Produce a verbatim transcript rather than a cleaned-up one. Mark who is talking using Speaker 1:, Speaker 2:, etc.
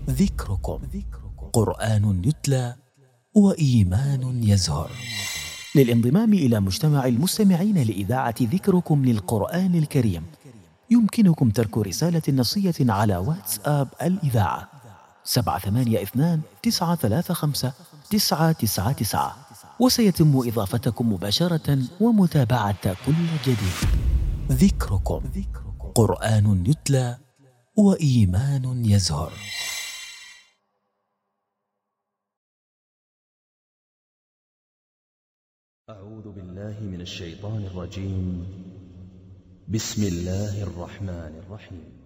Speaker 1: ذكركم قرآن يتلى وإيمان يزهر. للانضمام إلى مجتمع المستمعين لإذاعة ذكركم للقرآن الكريم يمكنكم ترك رسالة نصية على واتساب الإذاعة سبعة ثمانية اثنان تسعة ثلاثة خمسة تسعة تسعة تسعة، وسيتم إضافتكم مباشرة ومتابعة كل جديد. ذكركم قرآن يتلى وإيمان يزهر.
Speaker 2: أعوذ بالله من الشيطان الرجيم. بسم الله الرحمن الرحيم.